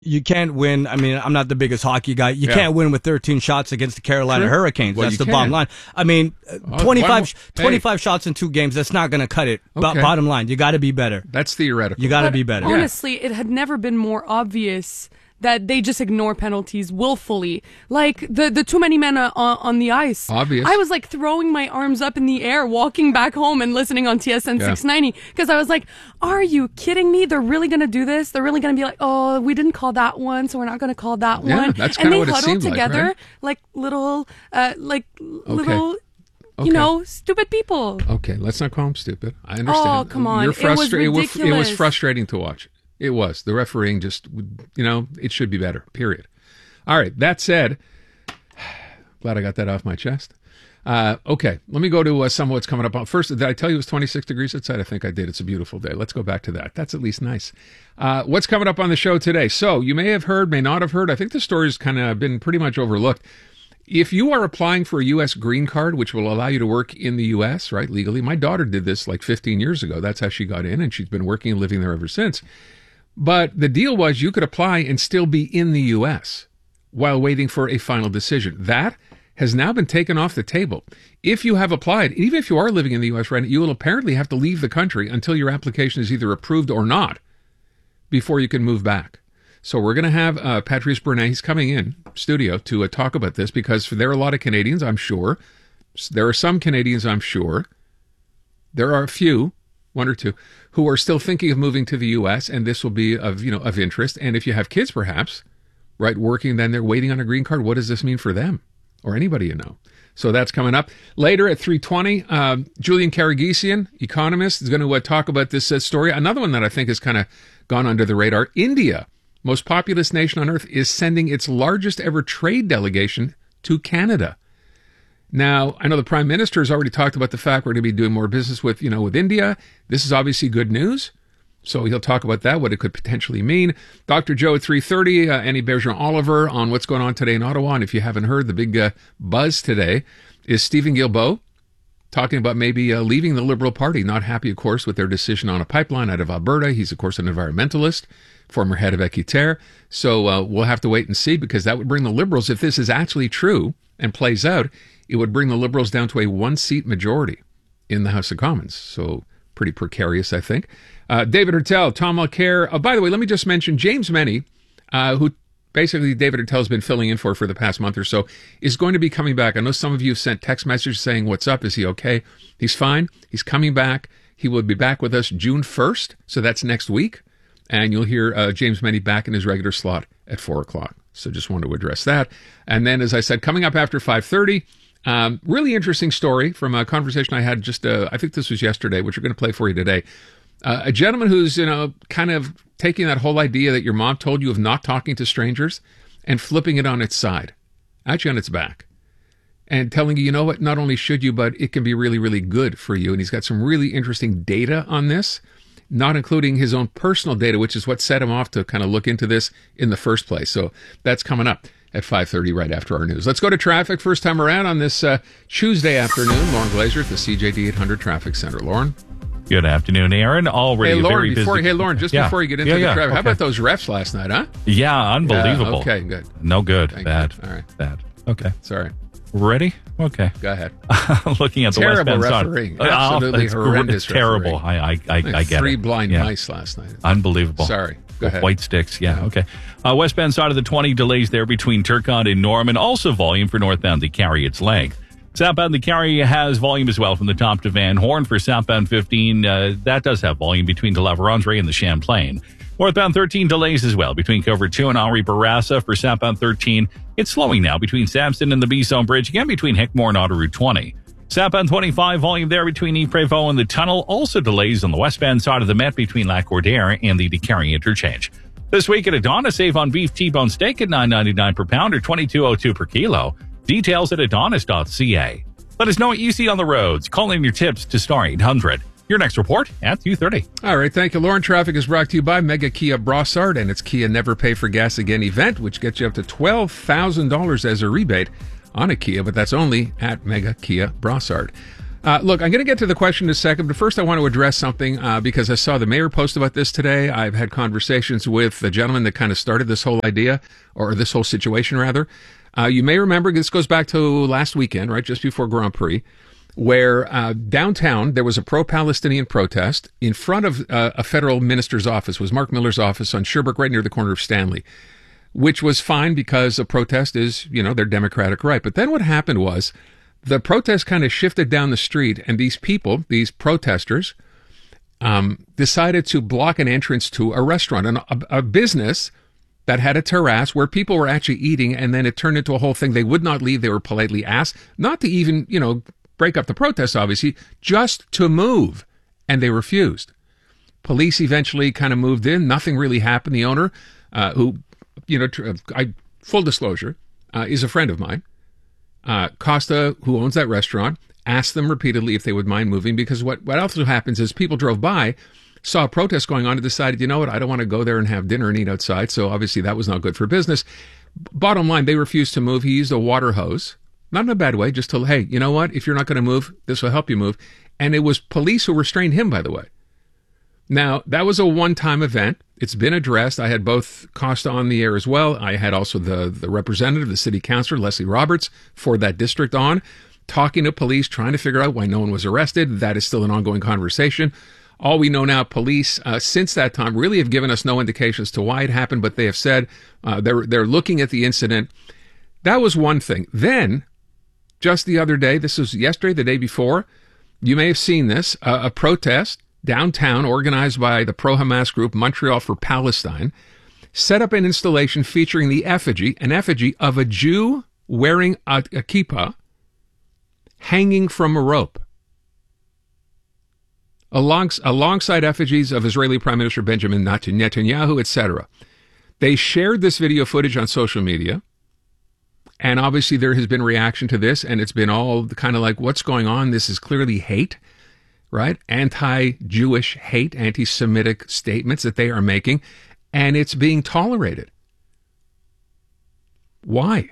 You can't win. I mean, I'm not the biggest hockey guy. You can't win with 13 shots against the Carolina Hurricanes. Well, that's the bottom line. I mean, 25 shots in 2 games, that's not going to cut it. Okay. Bottom line, you got to be better. That's theoretical. You got to be better. Honestly, it had never been more obvious that they just ignore penalties willfully. Like, the too many men on the ice. Obvious. I was, like, throwing my arms up in the air, walking back home and listening on TSN 690, because I was like, are you kidding me? They're really going to do this? They're really going to be like, oh, we didn't call that one, so we're not going to call that one. That's kind of what it seemed together like, little, you know, stupid people. Okay, let's not call them stupid. I understand. Oh, come on. You're frustrated. It was ridiculous. It was frustrating to watch. It was. The refereeing just, it should be better, period. All right, that said, glad I got that off my chest. Okay, let me go to some of what's coming up. First, did I tell you it was 26 degrees outside? I think I did. It's a beautiful day. Let's go back to that. That's at least nice. What's coming up on the show today? So, you may have heard, may not have heard. I think the story's kind of been pretty much overlooked. If you are applying for a U.S. green card, which will allow you to work in the U.S., right, legally, my daughter did this like 15 years ago. That's how she got in, and she's been working and living there ever since. But the deal was you could apply and still be in the U.S. while waiting for a final decision. That has now been taken off the table. If you have applied, even if you are living in the U.S. right now, you will apparently have to leave the country until your application is either approved or not before you can move back. So we're going to have Patrice Bernay. He's coming in studio to talk about this because there are a lot of Canadians, I'm sure. There are some Canadians, I'm sure. There are a few, one or two, who are still thinking of moving to the U.S., and this will be of interest. And if you have kids, perhaps, right, working, then they're waiting on a green card. What does this mean for them or anybody you know? So that's coming up. Later at 3:20, Julian Karagesian, economist, is going to talk about this story. Another one that I think has kind of gone under the radar. India, most populous nation on earth, is sending its largest ever trade delegation to Canada. Now, I know the Prime Minister has already talked about the fact we're going to be doing more business with India. This is obviously good news. So he'll talk about that, what it could potentially mean. Dr. Joe at 3:30, Annie Bergeron-Oliver on what's going on today in Ottawa. And if you haven't heard, the big buzz today is Stephen Guilbeault talking about maybe leaving the Liberal Party. Not happy, of course, with their decision on a pipeline out of Alberta. He's, of course, an environmentalist, former head of Équiterre. So we'll have to wait and see, because that would bring the Liberals, if this is actually true and plays out, it would bring the Liberals down to a 1-seat majority in the House of Commons. So pretty precarious, I think. David Hertel, Tom Mulcair. By the way, let me just mention James Meny, who basically David Hertel's been filling in for the past month or so, is going to be coming back. I know some of you have sent text messages saying, what's up? Is he okay? He's fine. He's coming back. He will be back with us June 1st, so that's next week. And you'll hear James Meny back in his regular slot at 4 o'clock. So just wanted to address that. And then, as I said, coming up after 5:30, really interesting story from a conversation I had just, I think this was yesterday, which we're going to play for you today. A gentleman who's, kind of taking that whole idea that your mom told you of not talking to strangers and flipping it on its side, actually on its back, and telling you, you know what, not only should you, but it can be really, really good for you. And he's got some really interesting data on this, not including his own personal data, which is what set him off to kind of look into this in the first place. So that's coming up at 5:30 right after our news. Let's go to traffic first time around on this Tuesday afternoon. Lauren Glazer at the CJD 800 Traffic Center. Lauren? Good afternoon, Aaron. Already hey, Lauren, very busy. Hey, Lauren, before you get into the traffic, okay. How about those refs last night, huh? Yeah, unbelievable. Okay, good. No good. Thank Bad. You. All right. Bad. Okay. Sorry. Ready? Okay. Go ahead. Looking at the terrible westbound refereeing. side. Absolutely horrendous. It's terrible. I get it. 3 blind mice last night. Unbelievable. Sorry. Go ahead. White sticks. Yeah. Okay. Westbound side of the 20, delays there between Turcotte and Norman. Also volume for northbound to carry its length. Southbound the Carry has volume as well from the top to Van Horn. For southbound 15, that does have volume between De La Vérendrye and the Champlain. Northbound 13 delays as well between Cover 2 and Henri Bourassa. For southbound 13, it's slowing now between Sampson and the Bison Bridge, again between Hickmore and Autoroute 20. Southbound 25, volume there between Yves-Prévost and the Tunnel. Also delays on the westbound side of the Met between Lac-Cordaire and the DeCarry interchange. This week at Adonis, save on beef T-bone steak at $9.99 per pound or $22.02 per kilo. Details at adonis.ca. Let us know what you see on the roads. Call in your tips to star 800. Your next report at 2:30. All right, thank you, Lauren. Traffic is brought to you by Mega Kia Brossard and its Kia Never Pay for Gas Again event, which gets you up to $12,000 as a rebate on a Kia, but that's only at Mega Kia Brossard. Look, I'm going to get to the question in a second, but first I want to address something because I saw the mayor post about this today. I've had conversations with the gentleman that kind of started this whole idea, or this whole situation, rather. You may remember, this goes back to last weekend, right, just before Grand Prix, where downtown there was a pro-Palestinian protest in front of a federal minister's office. It was Mark Miller's office on Sherbrooke, right near the corner of Stanley, which was fine because a protest is, their democratic right. But then what happened was the protest kind of shifted down the street, and these people, these protesters, decided to block an entrance to a restaurant, a business that had a terrace where people were actually eating, and then it turned into a whole thing. They would not leave. They were politely asked not to even, break up the protest, obviously, just to move, and they refused. Police eventually kind of moved in. Nothing really happened. The owner, who, full disclosure, is a friend of mine, Costa, who owns that restaurant, asked them repeatedly if they would mind moving, because what also happens is people drove by, saw a protest going on, and decided, I don't want to go there and have dinner and eat outside, so obviously that was not good for business. Bottom line, they refused to move. He used a water hose, not in a bad way, just to, hey, you know what, if you're not going to move, this will help you move. And it was police who restrained him, by the way. Now, that was a one-time event. It's been addressed. I had both Costa on the air as well. I had also the representative, the city councilor, Leslie Roberts, for that district on, talking to police, trying to figure out why no one was arrested. That is still an ongoing conversation. All we know now, police, since that time, really have given us no indications to why it happened, but they have said they're looking at the incident. That was one thing. Then, just the other day, this was yesterday, the day before, you may have seen this, a protest downtown organized by the pro-Hamas group Montreal for Palestine set up an installation featuring an effigy of a Jew wearing a kippah hanging from a rope, alongside effigies of Israeli Prime Minister Benjamin Netanyahu, etc. They shared this video footage on social media, and obviously there has been reaction to this, and it's been all kind of like, what's going on? This is clearly hate, right? Anti-Jewish hate, anti-Semitic statements that they are making, and it's being tolerated. Why?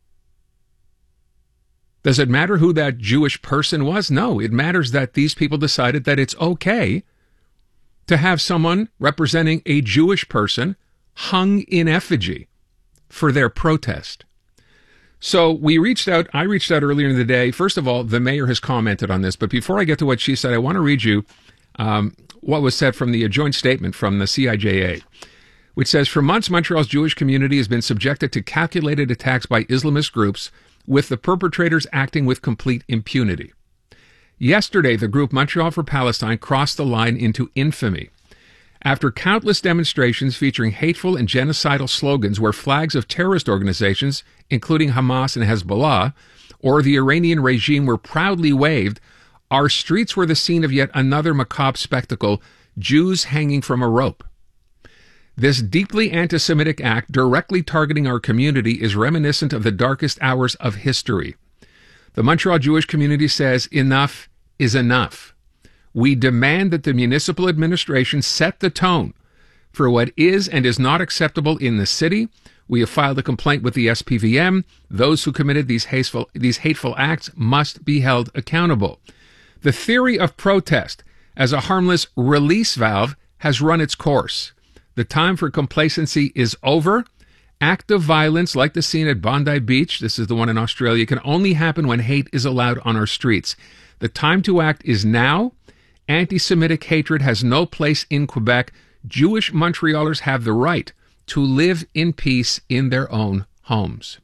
Does it matter who that Jewish person was? No, it matters that these people decided that it's okay to have someone representing a Jewish person hung in effigy for their protest. So I reached out earlier in the day. First of all, the mayor has commented on this, but before I get to what she said, I want to read you what was said from the joint statement from the CIJA, which says, for months, Montreal's Jewish community has been subjected to calculated attacks by Islamist groups, with the perpetrators acting with complete impunity. Yesterday, the group Montreal for Palestine crossed the line into infamy. After countless demonstrations featuring hateful and genocidal slogans where flags of terrorist organizations, including Hamas and Hezbollah, or the Iranian regime were proudly waved, our streets were the scene of yet another macabre spectacle, Jews hanging from a rope. This deeply anti-Semitic act directly targeting our community is reminiscent of the darkest hours of history. The Montreal Jewish community says enough is enough. We demand that the municipal administration set the tone for what is and is not acceptable in the city. We have filed a complaint with the SPVM. Those who committed these hateful acts must be held accountable. The theory of protest as a harmless release valve has run its course. The time for complacency is over. Active violence, like the scene at Bondi Beach, this is the one in Australia, can only happen when hate is allowed on our streets. The time to act is now. Anti-Semitic hatred has no place in Quebec. Jewish Montrealers have the right to live in peace in their own homes.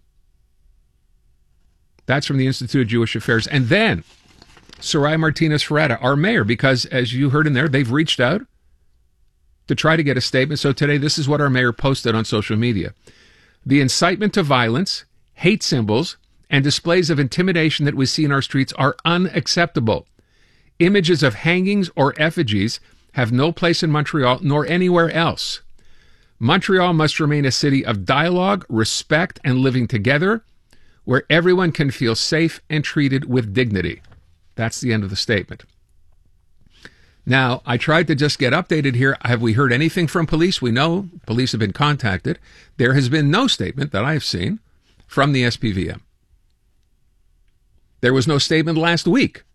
That's from the Institute of Jewish Affairs. And then, Soraya Martinez-Ferretta, our mayor, because as you heard in there, they've reached out to try to get a statement. So today, this is what our mayor posted on social media. The incitement to violence, hate symbols, and displays of intimidation that we see in our streets are unacceptable. Images of hangings or effigies have no place in Montreal nor anywhere else. Montreal must remain a city of dialogue, respect, and living together, where everyone can feel safe and treated with dignity. That's the end of the statement. Now, I tried to just get updated here. Have we heard anything from police? We know police have been contacted. There has been no statement that I have seen from the SPVM. There was no statement last week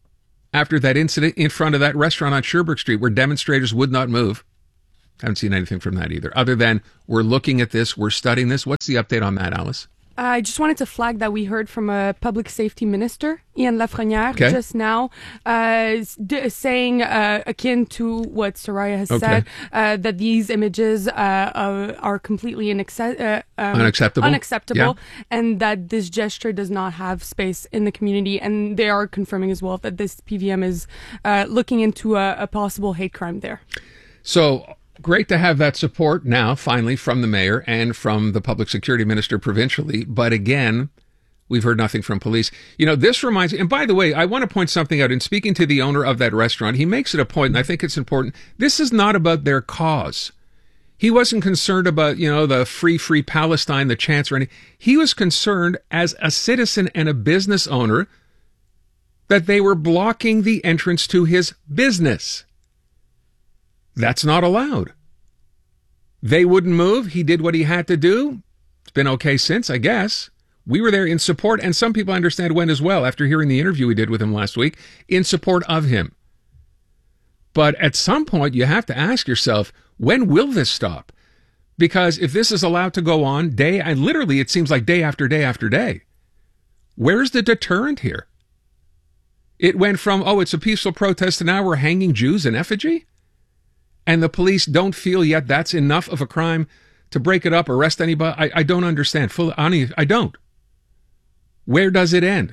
after that incident in front of that restaurant on Sherbrooke Street where demonstrators would not move. Haven't seen anything from that either, other than we're looking at this, we're studying this. What's the update on that, Alice? I just wanted to flag that we heard from a public safety minister, Ian Lafrenière, just now, saying, akin to what Soraya has said, that these images are completely unacceptable, and that this gesture does not have space in the community. And they are confirming as well that this PVM is looking into a possible hate crime there. So great to have that support now, finally, from the mayor and from the public security minister provincially. But again, we've heard nothing from police. You know, this reminds me, and by the way, I want to point something out. In speaking to the owner of that restaurant, he makes it a point, and I think it's important. This is not about their cause. He wasn't concerned about, you know, the free Palestine, the chants or anything. He was concerned as a citizen and a business owner that they were blocking the entrance to his business. That's not allowed. They wouldn't move. He did what he had to do. It's been okay since, I guess. We were there in support, and some people I understand went as well after hearing the interview we did with him last week, in support of him. But at some point, you have to ask yourself, when will this stop? Because if this is allowed to go on and literally it seems like day after day after day, where's the deterrent here? It went from, it's a peaceful protest, to now we're hanging Jews in effigy? And the police don't feel yet that's enough of a crime to break it up, arrest anybody? I don't understand. I don't. Where does it end?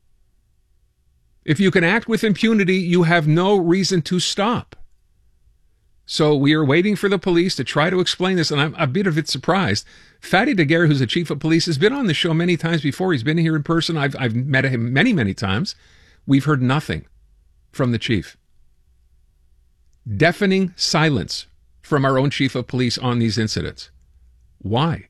If you can act with impunity, you have no reason to stop. So we are waiting for the police to try to explain this, and I'm a bit of it surprised. Fatty Daguerre, who's the chief of police, has been on the show many times before. He's been here in person. I've met him many, many times. We've heard nothing from the chief. Deafening silence from our own chief of police on these incidents. Why?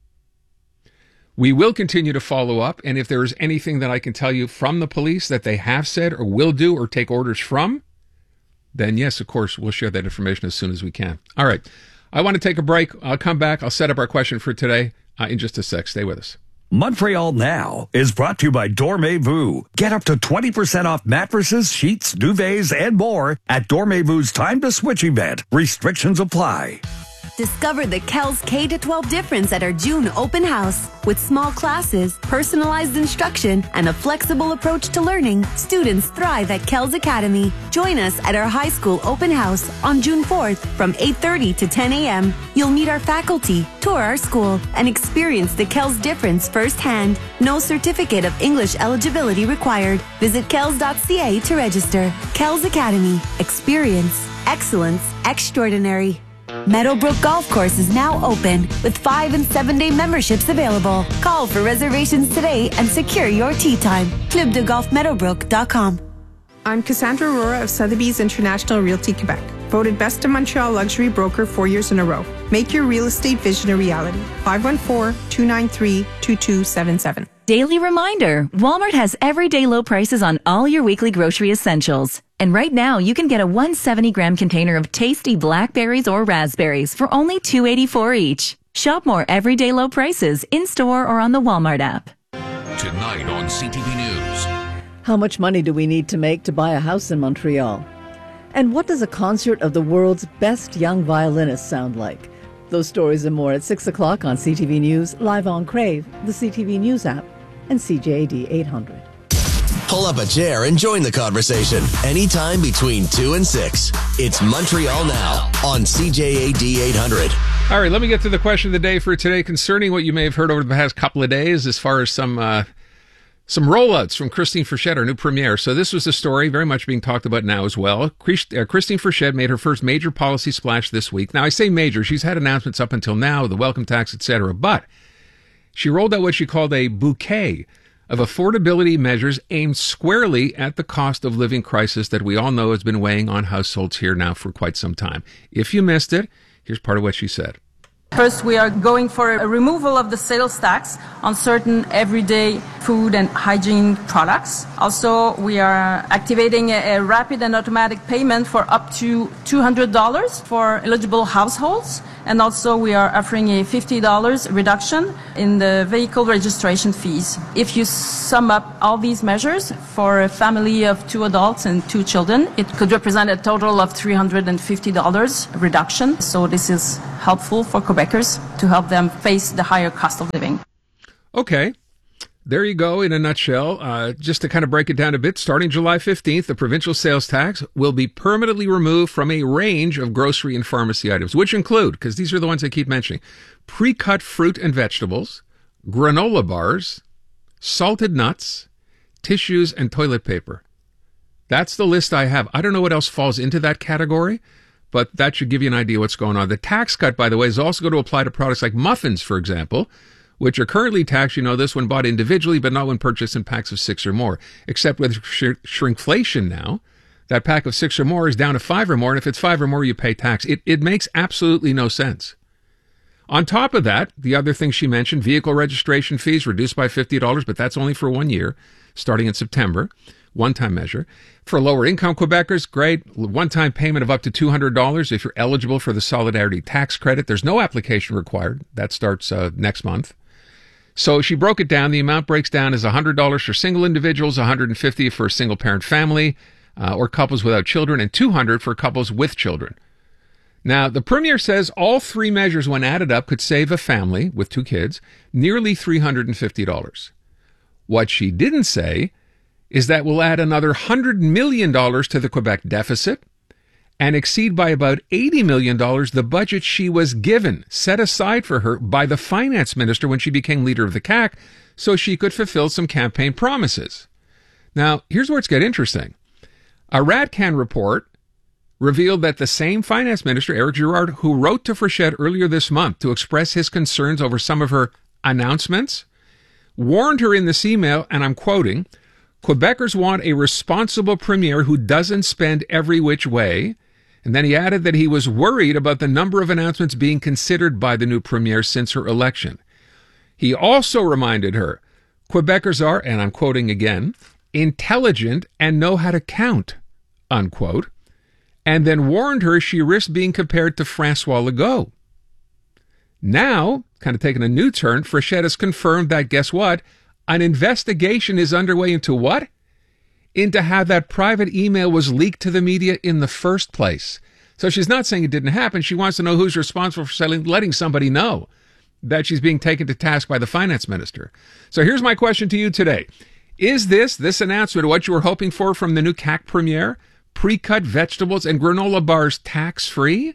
We will continue to follow up, and if there is anything that I can tell you from the police that they have said or will do or take orders from, then yes, of course, we'll share that information as soon as we can. All right. I want to take a break. I'll come back. I'll set up our question for today in just a sec. Stay with us. Montreal Now is brought to you by Dormez-vous. Get up to 20% off mattresses, sheets, duvets, and more at Dormez-vou's Time to Switch event. Restrictions apply. Discover the Kells K-12 difference at our June open house. With small classes, personalized instruction, and a flexible approach to learning, students thrive at Kells Academy. Join us at our high school open house on June 4th from 8:30 to 10 a.m. You'll meet our faculty, tour our school, and experience the Kells difference firsthand. No certificate of English eligibility required. Visit kells.ca to register. Kells Academy. Experience. Excellence. Extraordinary. Meadowbrook Golf Course is now open with 5- and 7-day memberships available. Call for reservations today and secure your tee time. ClubDeGolfMeadowbrook.com. I'm Cassandra Aurora of Sotheby's International Realty Quebec, voted Best of Montreal Luxury Broker 4 years in a row. Make your real estate vision a reality. 514-293-2277. Daily reminder, Walmart has everyday low prices on all your weekly grocery essentials. And right now, you can get a 170-gram container of tasty blackberries or raspberries for only $2.84 each. Shop more everyday low prices in-store or on the Walmart app. Tonight on CTV News. How much money do we need to make to buy a house in Montreal? And what does a concert of the world's best young violinists sound like? Those stories and more at 6 o'clock on CTV News, live on Crave, the CTV News app, and CJAD 800. Pull up a chair and join the conversation anytime between 2 and 6. It's Montreal Now on CJAD 800. All right, let me get to the question of the day for today concerning what you may have heard over the past couple of days as far as some rollouts from Christine Frechette, our new premiere. So this was a story very much being talked about now as well. Christine Frechette made her first major policy splash this week. Now, I say major. She's had announcements up until now, the welcome tax, etc. But she rolled out what she called a bouquet of affordability measures aimed squarely at the cost of living crisis that we all know has been weighing on households here now for quite some time. If you missed it, here's part of what she said. First, we are going for a removal of the sales tax on certain everyday food and hygiene products. Also, we are activating a rapid and automatic payment for up to $200 for eligible households. And also, we are offering a $50 reduction in the vehicle registration fees. If you sum up all these measures for a family of 2 adults and 2 children, it could represent a total of $350 reduction. So this is helpful for Quebecers to help them face the higher cost of living. Okay. There you go in a nutshell. Just to kind of break it down a bit, starting July 15th, the provincial sales tax will be permanently removed from a range of grocery and pharmacy items, which include, because these are the ones I keep mentioning, pre-cut fruit and vegetables, granola bars, salted nuts, tissues, and toilet paper. That's the list I have. I don't know what else falls into that category, but that should give you an idea what's going on. The tax cut, by the way, is also going to apply to products like muffins, for example, which are currently taxed, you know this, when bought individually, but not when purchased in packs of 6 or more. Except with shrinkflation now, that pack of 6 or more is down to 5 or more, and if it's 5 or more, you pay tax. It makes absolutely no sense. On top of that, the other thing she mentioned, vehicle registration fees reduced by $50, but that's only for 1 year, starting in September. One-time measure. For lower-income Quebecers, great. One-time payment of up to $200 if you're eligible for the Solidarity Tax Credit. There's no application required. That starts next month. So she broke it down. The amount breaks down as $100 for single individuals, $150 for a single-parent family or couples without children, and $200 for couples with children. Now, the Premier says all 3 measures, when added up, could save a family with 2 kids nearly $350. What she didn't say is that will add another $100 million to the Quebec deficit and exceed by about $80 million the budget she was given, set aside for her by the finance minister when she became leader of the CAQ, so she could fulfill some campaign promises. Now, here's where it's getting interesting. A RADCAN report revealed that the same finance minister, Eric Girard, who wrote to Frechette earlier this month to express his concerns over some of her announcements, warned her in this email, and I'm quoting, Quebecers want a responsible premier who doesn't spend every which way. And then he added that he was worried about the number of announcements being considered by the new premier since her election. He also reminded her, Quebecers are, and I'm quoting again, intelligent and know how to count, unquote, and then warned her she risked being compared to François Legault. Now, kind of taking a new turn, Frechette has confirmed that, guess what? An investigation is underway into what? Into how that private email was leaked to the media in the first place. So she's not saying it didn't happen. She wants to know who's responsible for letting somebody know that she's being taken to task by the finance minister. So here's my question to you today. Is this announcement what you were hoping for from the new CAQ premier? Pre-cut vegetables and granola bars tax-free?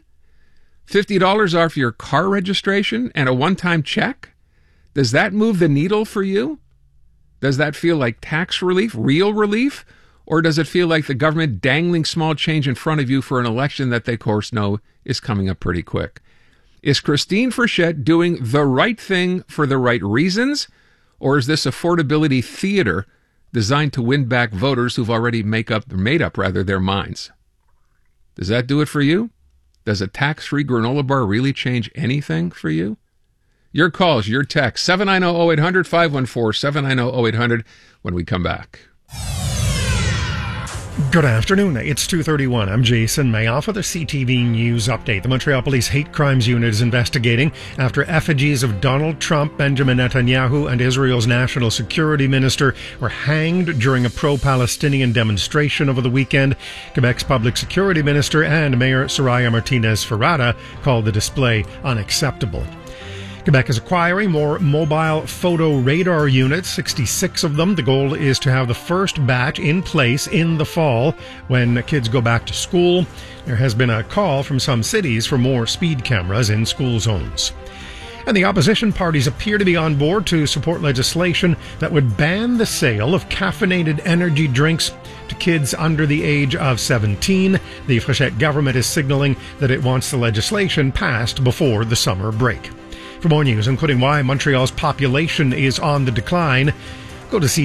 $50 off your car registration and a one-time check? Does that move the needle for you? Does that feel like tax relief, real relief? Or does it feel like the government dangling small change in front of you for an election that they, of course, know is coming up pretty quick? Is Christine Frechette doing the right thing for the right reasons? Or is this affordability theater designed to win back voters who've already made up their minds? Does that do it for you? Does a tax-free granola bar really change anything for you? Your calls, your texts, 790-0800, 514-790-0800 when we come back. Good afternoon. It's 2:31. I'm Jason Mayoff with a CTV News update. The Montreal Police Hate Crimes Unit is investigating after effigies of Donald Trump, Benjamin Netanyahu, and Israel's National Security Minister were hanged during a pro-Palestinian demonstration over the weekend. Quebec's Public Security Minister and Mayor Soraya Martinez-Ferrada called the display unacceptable. Quebec is acquiring more mobile photo radar units, 66 of them. The goal is to have the first batch in place in the fall when kids go back to school. There has been a call from some cities for more speed cameras in school zones. And the opposition parties appear to be on board to support legislation that would ban the sale of caffeinated energy drinks to kids under the age of 17. The Frechette government is signaling that it wants the legislation passed before the summer break. For more news, including why Montreal's population is on the decline, go to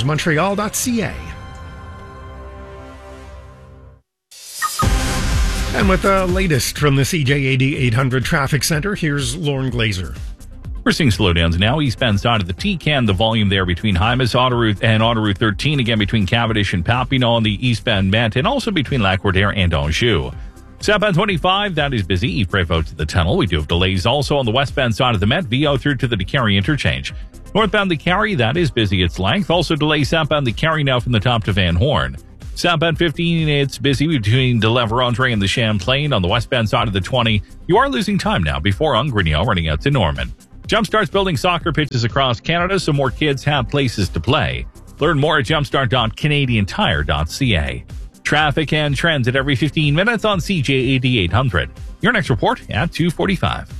ctvnewsmontreal.ca. And with the latest from the CJAD 800 Traffic Center, here's Lauren Glazer. We're seeing slowdowns now. Eastbound side of the T-Can, the volume there between Hymas and Auto Route 13, again between Cavendish and Papineau on the eastbound Met, and also between Lac-Quartier and Anjou. Southbound 25, that is busy. Yves out to the tunnel. We do have delays also on the westbound side of the Met, VO through to the DeCarry interchange. Northbound the Carry, that is busy its length. Also delays southbound the Carry now from the top to Van Horn. Southbound 15, it's busy between de La Vérendrye and the Champlain. On the westbound side of the 20, you are losing time now before Ungrignot running out to Norman. Jumpstart's building soccer pitches across Canada so more kids have places to play. Learn more at jumpstart.canadiantire.ca. Traffic and transit every 15 minutes on CJAD 800. Your next report at 2:45.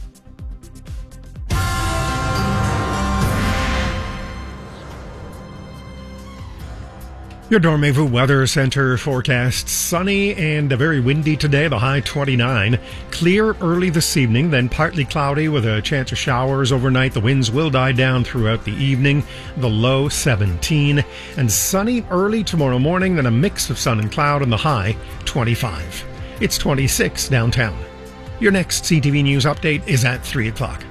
Your Dormez-vous Weather Center forecasts sunny and very windy today, the high 29. Clear early this evening, then partly cloudy with a chance of showers overnight. The winds will die down throughout the evening, the low 17. And sunny early tomorrow morning, then a mix of sun and cloud and the high 25. It's 26 downtown. Your next CTV News update is at 3 o'clock.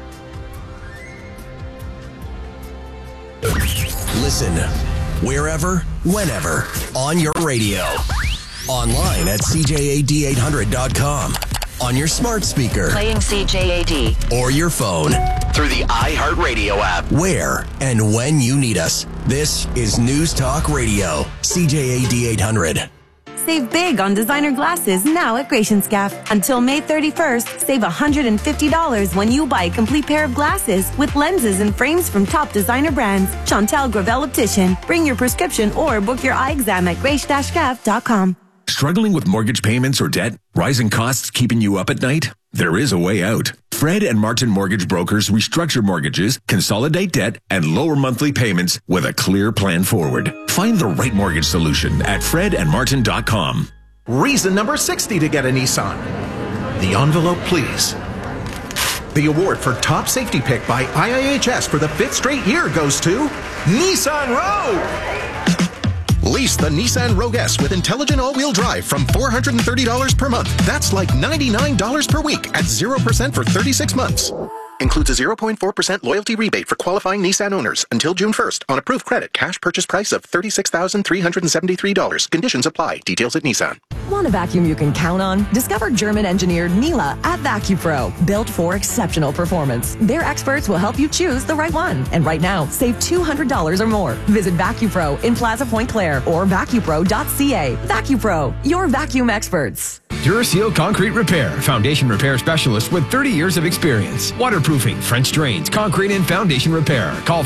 Listen wherever, whenever, on your radio. Online at CJAD800.com. On your smart speaker. Playing CJAD. Or your phone. Through the iHeartRadio app. Where and when you need us. This is News Talk Radio. CJAD 800. Save big on designer glasses now at Gratian Scaff. Until May 31st, save $150 when you buy a complete pair of glasses with lenses and frames from top designer brands. Chantal Gravel Optician. Bring your prescription or book your eye exam at grace-scaff.com. Struggling with mortgage payments or debt? Rising costs keeping you up at night? There is a way out. Fred and Martin Mortgage Brokers restructure mortgages, consolidate debt, and lower monthly payments with a clear plan forward. Find the right mortgage solution at fredandmartin.com. Reason number 60 to get a Nissan. The envelope, please. The award for top safety pick by IIHS for the 5th straight year goes to Nissan Rogue. Lease the Nissan Rogue S with intelligent all-wheel drive from $430 per month. That's like $99 per week at 0% for 36 months. Includes a 0.4% loyalty rebate for qualifying Nissan owners until June 1st on approved credit. Cash purchase price of $36,373. Conditions apply. Details at Nissan. Want a vacuum you can count on? Discover German-engineered Miele at VacuPro. Built for exceptional performance. Their experts will help you choose the right one. And right now, save $200 or more. Visit VacuPro in Plaza Point Claire or vacupro.ca. VacuPro, your vacuum experts. Duraseal Concrete Repair, foundation repair specialist with 30 years of experience. Waterproofing, French drains, concrete and foundation repair. Call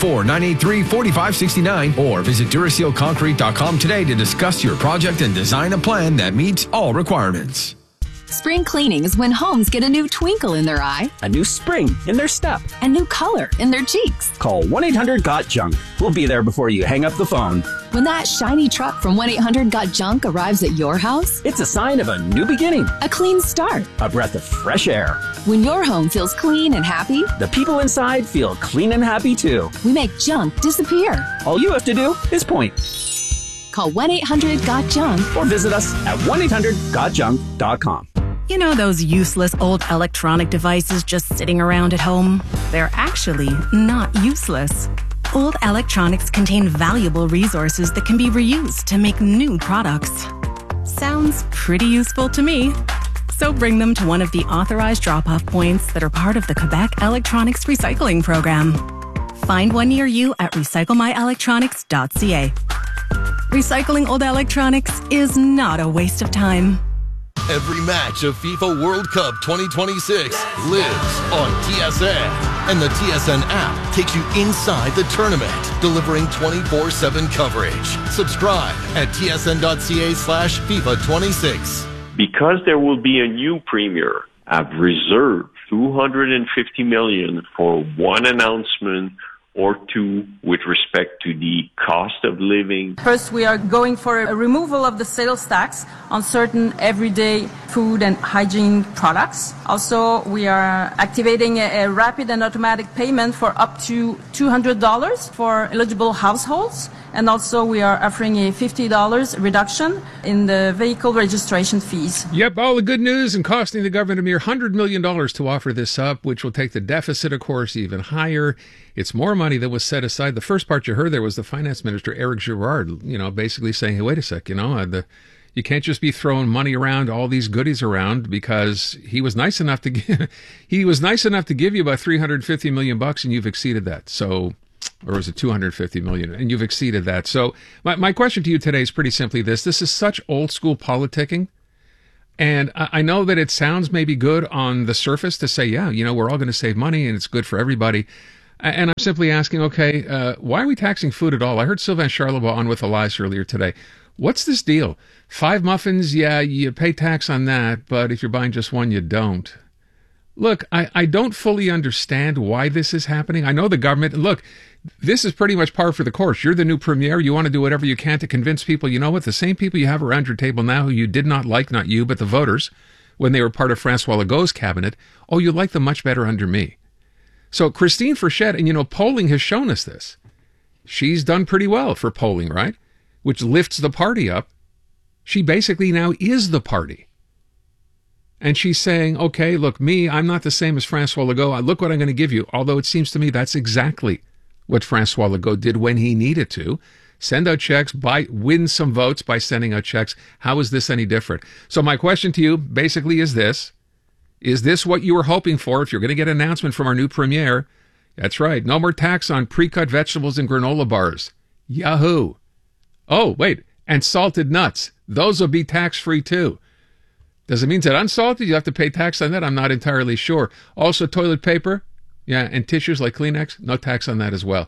514-983-4569 or visit DurasealConcrete.com today to discuss your project and design a plan that meets all requirements. Spring cleaning is when homes get a new twinkle in their eye, a new spring in their step, a new color in their cheeks. Call 1-800-GOT-JUNK. We'll be there before you hang up the phone. When that shiny truck from 1-800-GOT-JUNK arrives at your house, it's a sign of a new beginning, a clean start, a breath of fresh air. When your home feels clean and happy, the people inside feel clean and happy too. We make junk disappear. All you have to do is point. Call 1-800-GOT-JUNK or visit us at 1-800-GOTJUNK.com. You know those useless old electronic devices just sitting around at home? They're actually not useless. Old electronics contain valuable resources that can be reused to make new products. Sounds pretty useful to me. So bring them to one of the authorized drop-off points that are part of the Quebec Electronics Recycling Program. Find one near you at recyclemyelectronics.ca. Recycling old electronics is not a waste of time. Every match of FIFA World Cup 2026 lives on TSN. And the TSN app takes you inside the tournament, delivering 24/7 coverage. Subscribe at tsn.ca/FIFA26. Because there will be a new premier, I've reserved $250 million for one announcement or two with respect to the cost of living. First, we are going for a removal of the sales tax on certain everyday food and hygiene products. Also, we are activating a rapid and automatic payment for up to $200 for eligible households. And also, we are offering a $50 reduction in the vehicle registration fees. Yep, all the good news and costing the government a mere $100 million to offer this up, which will take the deficit, of course, even higher. It's more money than was set aside. The first part you heard there was the finance minister, Eric Girard, basically saying, hey, wait a sec, you can't just be throwing money around, all these goodies around, because he was nice enough to give you about $350 million and you've exceeded that. So, or was it $250 million? And you've exceeded that. So my question to you today is pretty simply this. This is such old school politicking. And I know that it sounds maybe good on the surface to say, yeah, we're all going to save money and it's good for everybody. And I'm simply asking, okay, why are we taxing food at all? I heard Sylvain Charlebois on With Elias earlier today. What's this deal? 5 muffins, yeah, you pay tax on that, but if you're buying just one, you don't. Look, I don't fully understand why this is happening. I know the government, look, this is pretty much par for the course. You're the new premier. You want to do whatever you can to convince people, you know what, the same people you have around your table now who you did not like, not you, but the voters, when they were part of Francois Legault's cabinet, oh, you like them much better under me. So Christine Frechette, and polling has shown us this. She's done pretty well for polling, right? Which lifts the party up. She basically now is the party. And she's saying, okay, look, I'm not the same as Francois Legault. Look what I'm going to give you. Although it seems to me that's exactly what Francois Legault did when he needed to. Send out checks, win some votes by sending out checks. How is this any different? So my question to you basically is this. Is this what you were hoping for if you're going to get an announcement from our new premier? That's right. No more tax on pre-cut vegetables and granola bars. Yahoo. Oh, wait. And salted nuts. Those will be tax-free too. Does it mean that unsalted, you have to pay tax on that? I'm not entirely sure. Also, toilet paper, yeah, and tissues like Kleenex, no tax on that as well.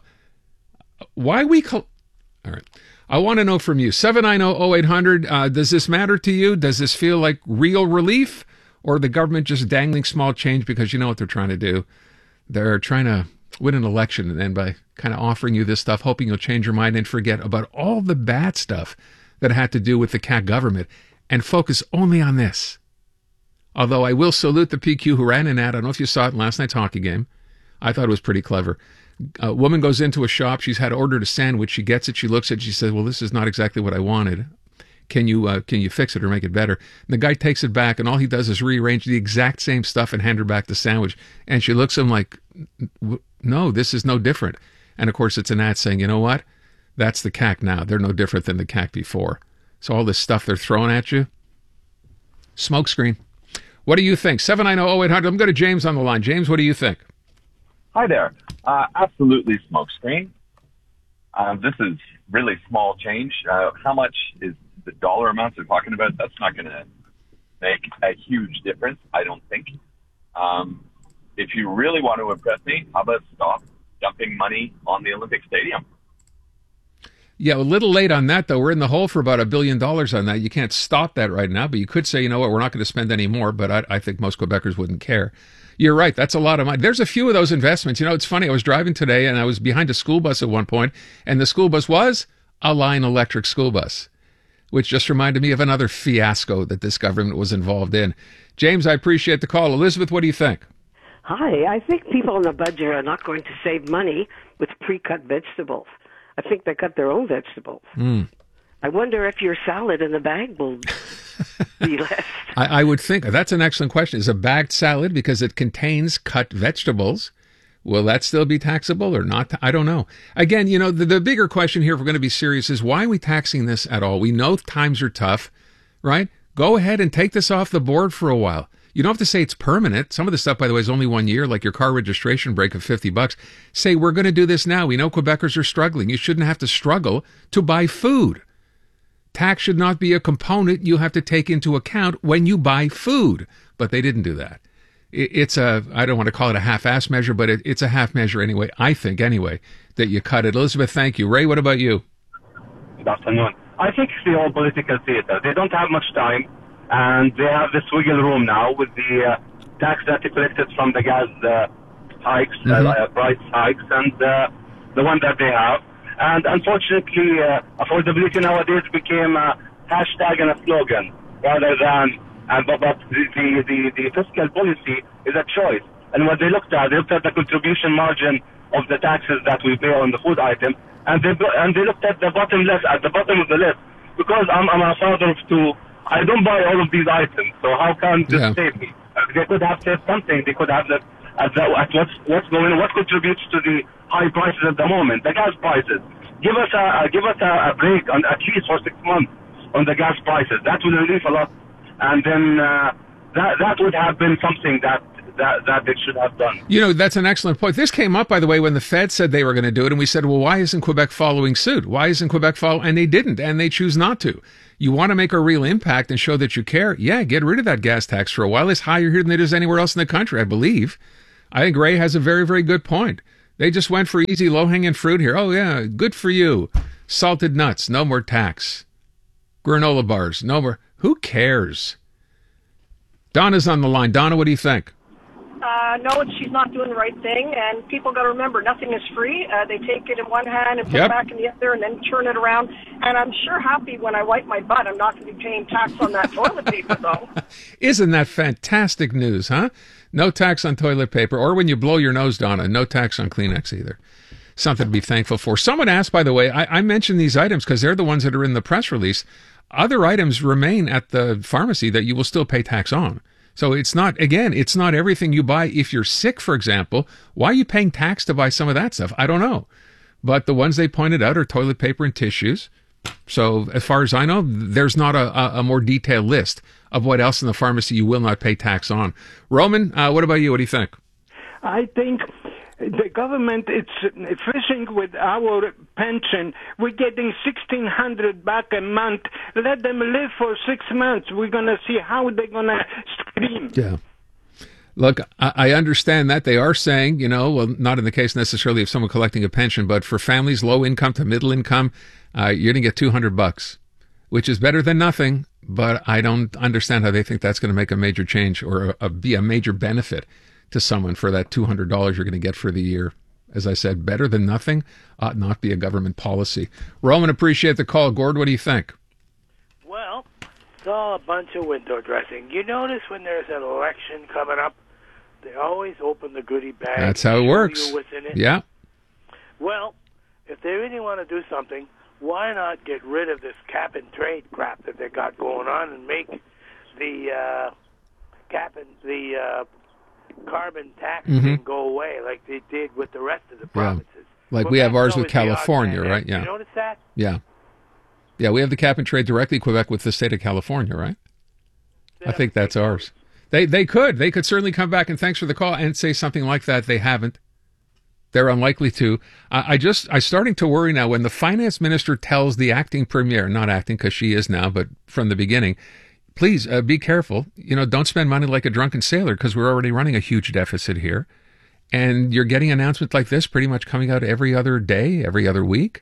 Why all right. I want to know from you. 790-0800, does this matter to you? Does this feel like real relief? Or the government just dangling small change because you know what they're trying to do? They're trying to win an election, and then by kind of offering you this stuff, hoping you'll change your mind and forget about all the bad stuff that had to do with the CAQ government and focus only on this. Although I will salute the PQ who ran an ad. I don't know if you saw it in last night's hockey game. I thought it was pretty clever. A woman goes into a shop. She's had ordered a sandwich. She gets it. She looks at it. She says, well, this is not exactly what I wanted. Can you fix it or make it better? And the guy takes it back, and all he does is rearrange the exact same stuff and hand her back the sandwich. And she looks at him like, no, this is no different. And, of course, it's an ad saying, you know what? That's the CAQ now. They're no different than the CAQ before. So all this stuff they're throwing at you, smokescreen. What do you think? 790-0800. I'm going to James on the line. James, what do you think? Hi there. Absolutely smokescreen. This is really small change. How much is the dollar amounts they're talking about? That's not going to make a huge difference, I don't think. If you really want to impress me, how about stop dumping money on the Olympic Stadium? Yeah, a little late on that, though. We're in the hole for about $1 billion on that. You can't stop that right now, but you could say, you know what, we're not going to spend any more, but I think most Quebecers wouldn't care. You're right. That's a lot of money. There's a few of those investments. It's funny. I was driving today, and I was behind a school bus at one point, and the school bus was a Lion Electric school bus, which just reminded me of another fiasco that this government was involved in. James, I appreciate the call. Elizabeth, what do you think? Hi. I think people in the budget are not going to save money with pre-cut vegetables. I think they cut their own vegetables. I wonder if your salad in the bag will be less. I would think. That's an excellent question. Is a bagged salad, because it contains cut vegetables, will that still be taxable or not? I don't know. Again, the bigger question here, if we're going to be serious, is why are we taxing this at all? We know times are tough, right? Go ahead and take this off the board for a while. You don't have to say it's permanent. Some of the stuff, by the way, is only 1 year, like your car registration break of $50. Say, we're going to do this now. We know Quebecers are struggling. You shouldn't have to struggle to buy food. Tax should not be a component you have to take into account when you buy food. But they didn't do that. It's I don't want to call it a half-ass measure, but it's a half measure anyway, I think, that you cut it. Elizabeth, thank you. Ray, what about you? Good afternoon. I think it's the all political theater. They don't have much time. And they have this wiggle room now with the tax that they collected from the gas hikes, price hikes, and the one that they have. And unfortunately, affordability nowadays became a hashtag and a slogan rather than, but the fiscal policy is a choice. And what they looked at the contribution margin of the taxes that we pay on the food item, and they looked at the bottom of the list. Because I'm a father of two, I don't buy all of these items. So how can this save me? They could have saved something. They could have at what's going on, what contributes to the high prices at the moment, the gas prices. Give us a break on at least for 6 months on the gas prices. That will relieve a lot, and then that would have been something that they should have done. You know, that's an excellent point. This came up, by the way, when the Fed said they were going to do it, and we said, well, why isn't Quebec following suit? Why isn't Quebec following? And they didn't, and they choose not to. You want to make a real impact and show that you care? Yeah, get rid of that gas tax for a while. It's higher here than it is anywhere else in the country, I believe. I think Ray has a very, very good point. They just went for easy, low-hanging fruit here. Oh, yeah, good for you. Salted nuts, no more tax. Granola bars, no more. Who cares? Donna's on the line. Donna, what do you think? No, she's not doing the right thing, and people got to remember, nothing is free. They take it in one hand and put it back in the other and then turn it around. And I'm sure happy when I wipe my butt. I'm not going to be paying tax on that toilet paper, though. Isn't that fantastic news, huh? No tax on toilet paper, or when you blow your nose, Donna, no tax on Kleenex either. Something to be thankful for. Someone asked, by the way, I mentioned these items because they're the ones that are in the press release. Other items remain at the pharmacy that you will still pay tax on. So it's not everything you buy. If you're sick, for example, why are you paying tax to buy some of that stuff? I don't know. But the ones they pointed out are toilet paper and tissues. So as far as I know, there's not a more detailed list of what else in the pharmacy you will not pay tax on. Roman, what about you? What do you think? I think the government is fishing with our pension. We're getting $1,600 back a month. Let them live for 6 months. We're going to see how they're going to scream. Yeah. Look, I understand that. They are saying, well, not in the case necessarily of someone collecting a pension, but for families low income to middle income, you're going to get $200, which is better than nothing. But I don't understand how they think that's going to make a major change or be a major benefit to someone for that $200 you're going to get for the year. As I said, better than nothing ought not be a government policy. Roman, appreciate the call. Gord, what do you think? Well, it's all a bunch of window dressing. You notice when there's an election coming up, they always open the goodie bag. That's how it works. What's in it. Yeah. Well, if they really want to do something, why not get rid of this cap and trade crap that they got going on and make the carbon tax thing go away like they did with the rest of the provinces. Like we have ours with California, right? Yeah. You notice that? Yeah. Yeah, we have the cap and trade directly, Quebec, with the state of California, right? I think that's ours. They could certainly come back, and thanks for the call, and say something like that. They haven't. They're unlikely to. I'm starting to worry now when the finance minister tells the acting premier, not acting because she is now, but from the beginning, please be careful. Don't spend money like a drunken sailor because we're already running a huge deficit here. And you're getting announcements like this pretty much coming out every other day, every other week.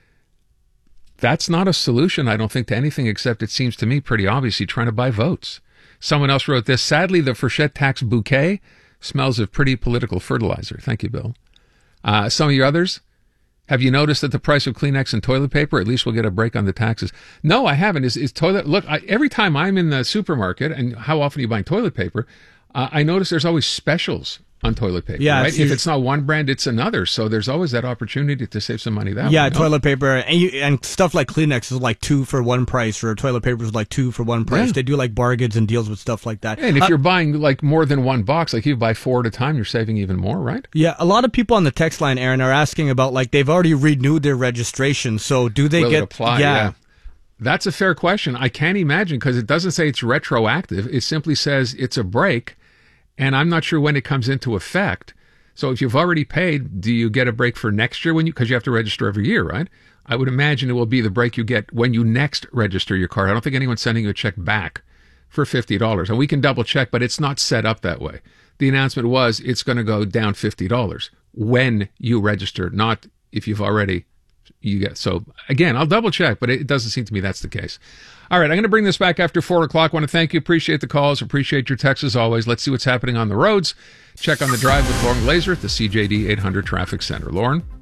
That's not a solution, I don't think, to anything except it seems to me pretty obvious you're trying to buy votes. Someone else wrote this. Sadly, the Fourchette tax bouquet smells of pretty political fertilizer. Thank you, Bill. Some of your others, have you noticed that the price of Kleenex and toilet paper, at least we'll get a break on the taxes? No, I haven't. Is toilet, look, every time I'm in the supermarket, and how often are you buying toilet paper, I notice there's always specials on toilet paper, right? If it's not one brand, it's another. So there's always that opportunity to save some money that way. Yeah, toilet paper. And stuff like Kleenex is like 2 for 1 price, or toilet paper is like 2 for 1 price. Yeah. They do like bargains and deals with stuff like that. And if you're buying like more than one box, like you buy 4 at a time, you're saving even more, right? Yeah, a lot of people on the text line, Aaron, are asking about like they've already renewed their registration. So do they get apply? Yeah. That's a fair question. I can't imagine because it doesn't say it's retroactive. It simply says it's a break, and I'm not sure when it comes into effect. So if you've already paid, do you get a break for next year because you have to register every year, right? I would imagine it will be the break you get when you next register your card. I don't think anyone's sending you a check back for $50. And we can double check, but it's not set up that way. The announcement was it's going to go down $50 when you register, not if you've already So again, I'll double check, but it doesn't seem to me that's the case. All right, I'm going to bring this back after 4 o'clock. I want to thank you. Appreciate the calls. Appreciate your texts as always. Let's see what's happening on the roads. Check on the drive with Lauren Glazer at the CJD 800 Traffic Center. Lauren?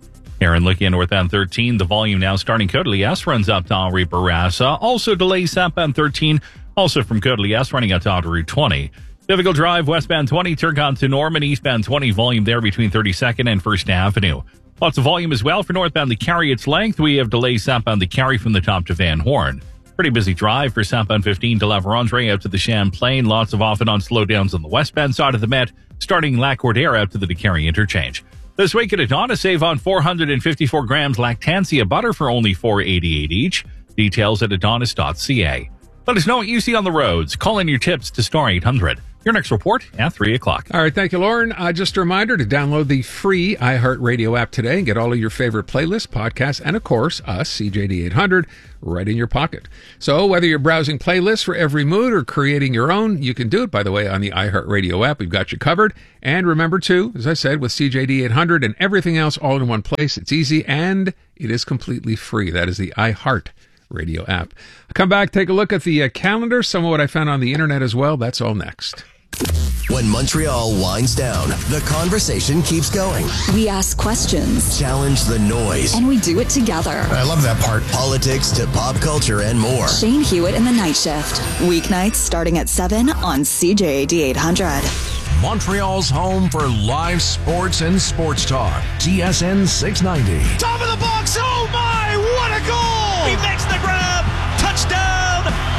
Aaron, looking at northbound 13, the volume now starting Côte S runs up to Henri Bourassa. Also delays southbound 13, also from Côte S running up to Route 20. Difficult drive westbound 20, Turcotte to Norman, eastbound 20, volume there between 32nd and 1st Avenue. Lots of volume as well for northbound the Carry its length. We have delays southbound the Carry from the top to Van Horn. Pretty busy drive for southbound 15 to La Vérendrye out to the Champlain. Lots of off and on slowdowns on the westbound side of the Met, starting La Cordaire out to the DeCarry interchange. This week at Adana, save on 454 grams Lactancia butter for only $4.88 each. Details at adonis.ca. Let us know what you see on the roads. Call in your tips to Star 800. Your next report at 3 o'clock. All right, thank you, Lauren. Just a reminder to download the free iHeartRadio app today and get all of your favorite playlists, podcasts, and, of course, us, CJD 800, right in your pocket. So whether you're browsing playlists for every mood or creating your own, you can do it, by the way, on the iHeartRadio app. We've got you covered. And remember, too, as I said, with CJD 800 and everything else all in one place, it's easy and it is completely free. That is the iHeartRadio app. I'll come back, take a look at the calendar, some of what I found on the internet as well. That's all next. When Montreal winds down, the conversation keeps going. We ask questions, challenge the noise, and we do it together. I love that part. Politics to pop culture and more. Shane Hewitt in the Night Shift. Weeknights starting at 7 on CJAD 800. Montreal's home for live sports and sports talk. TSN 690. Top of the box. Oh my, what a goal! He makes the grab. Touchdown,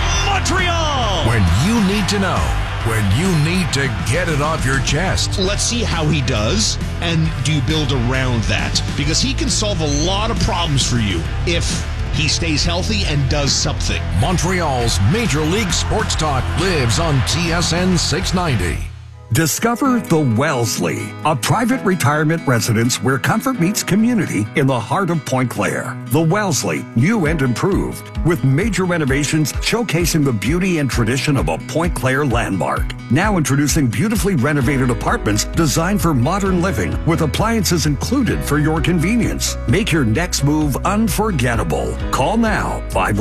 Montreal. When you need to know. When you need to get it off your chest. Let's see how he does, and do you build around that? Because he can solve a lot of problems for you if he stays healthy and does something. Montreal's Major League Sports Talk lives on TSN 690. Discover the Wellesley, a private retirement residence where comfort meets community in the heart of Point Claire. The Wellesley, new and improved, with major renovations showcasing the beauty and tradition of a Point Claire landmark. Now introducing beautifully renovated apartments designed for modern living with appliances included for your convenience. Make your next move unforgettable. Call now,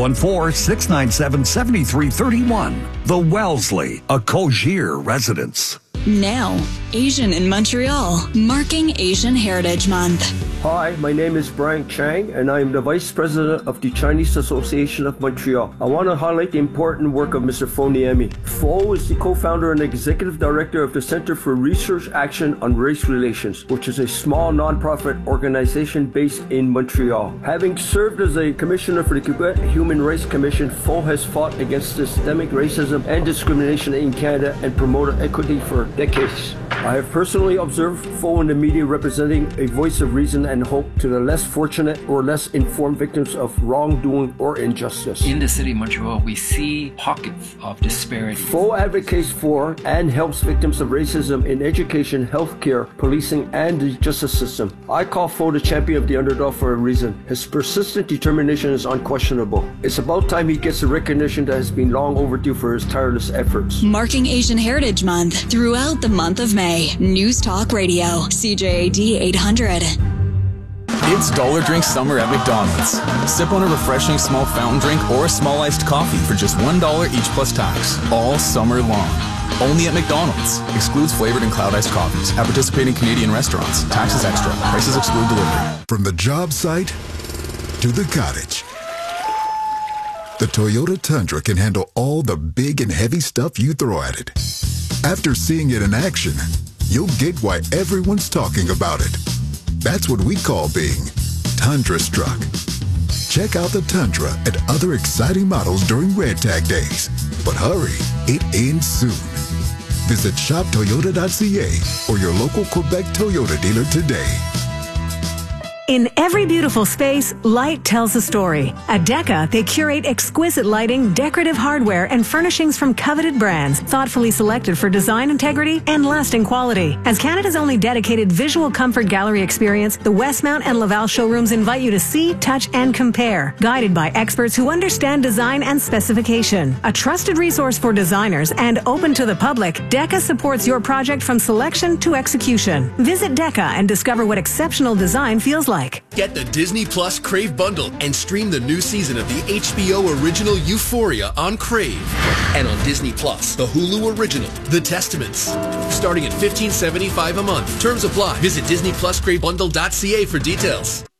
514-697-7331. The Wellesley, a Cogir residence. Now, Asian in Montreal, marking Asian Heritage Month. Hi, my name is Brian Chang, and I am the Vice President of the Chinese Association of Montreal. I want to highlight the important work of Mr. Fo Niemi. Fo is the co-founder and Executive Director of the Center for Research Action on Race Relations, which is a small non-profit organization based in Montreal. Having served as a commissioner for the Quebec Human Rights Commission, Fo has fought against systemic racism and discrimination in Canada and promoted equity for decades. I have personally observed Fo in the media representing a voice of reason and hope to the less fortunate or less informed victims of wrongdoing or injustice. In the city of Montreal, we see pockets of disparity. Fo advocates for and helps victims of racism in education, healthcare, policing, and the justice system. I call Fo the champion of the underdog for a reason. His persistent determination is unquestionable. It's about time he gets the recognition that has been long overdue for his tireless efforts. Marking Asian Heritage Month throughout the month of May. News Talk Radio, CJAD 800. It's Dollar Drink Summer at McDonald's. Sip on a refreshing small fountain drink or a small iced coffee for just $1 each plus tax, all summer long. Only at McDonald's. Excludes flavored and cloud iced coffees. At participating Canadian restaurants. Taxes extra. Prices exclude delivery. From the job site to the cottage, the Toyota Tundra can handle all the big and heavy stuff you throw at it. After seeing it in action, you'll get why everyone's talking about it. That's what we call being Tundra struck. Check out the Tundra and other exciting models during Red Tag Days. But hurry, it ends soon. Visit shoptoyota.ca or your local Quebec Toyota dealer today. In every beautiful space, light tells a story. At Deca, they curate exquisite lighting, decorative hardware, and furnishings from coveted brands, thoughtfully selected for design integrity and lasting quality. As Canada's only dedicated visual comfort gallery experience, the Westmount and Laval showrooms invite you to see, touch, and compare, guided by experts who understand design and specification. A trusted resource for designers and open to the public, Deca supports your project from selection to execution. Visit Deca and discover what exceptional design feels like. Get the Disney Plus Crave bundle and stream the new season of the HBO original Euphoria on Crave. And on Disney Plus, the Hulu original, The Testaments. Starting at $15.75 a month. Terms apply. Visit DisneyPlusCraveBundle.ca for details.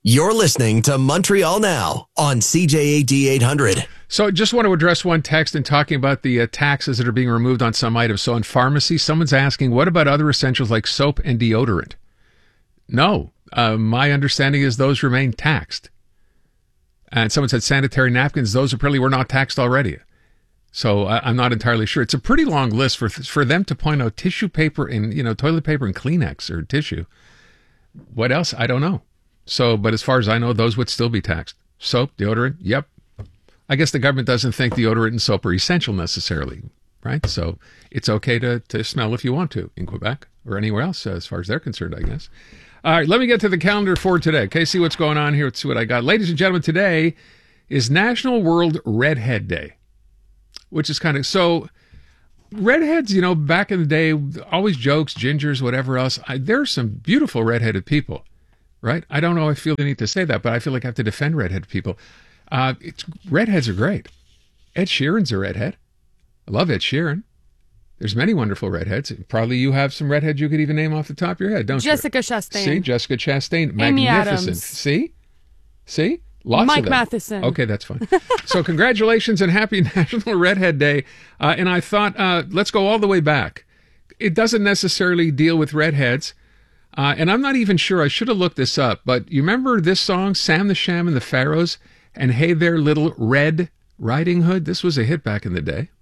You're listening to Montreal Now on CJAD 800. So just want to address one text and talking about the taxes that are being removed on some items. So in pharmacy, someone's asking, what about other essentials like soap and deodorant? No, my understanding is those remain taxed. And someone said sanitary napkins, those apparently were not taxed already. So I'm not entirely sure. It's a pretty long list for them to point out tissue paper and, toilet paper and Kleenex or tissue. What else? I don't know. So, but as far as I know, those would still be taxed. Soap, deodorant, yep. I guess the government doesn't think deodorant and soap are essential necessarily, right? So it's okay to smell if you want to in Quebec or anywhere else as far as they're concerned, I guess. All right, let me get to the calendar for today. Okay, see what's going on here. Let's see what I got. Ladies and gentlemen, today is National World Redhead Day, which is kind of, so redheads, back in the day, always jokes, gingers, whatever else. There are some beautiful redheaded people, right? I don't know if I feel the need to say that, but I feel like I have to defend redheaded people. Redheads are great. Ed Sheeran's a redhead. I love Ed Sheeran. There's many wonderful redheads. Probably you have some redheads you could even name off the top of your head, don't Jessica you? Chastain. See, Jessica Chastain. Amy Magnificent. Adams. See? Lots Mike of them. Matheson. Okay, that's fine. So congratulations and happy National Redhead Day. And I thought, let's go all the way back. It doesn't necessarily deal with redheads. And I'm not even sure. I should have looked this up. But you remember this song, Sam the Sham and the Pharaohs, and Hey There Little Red Riding Hood? This was a hit back in the day.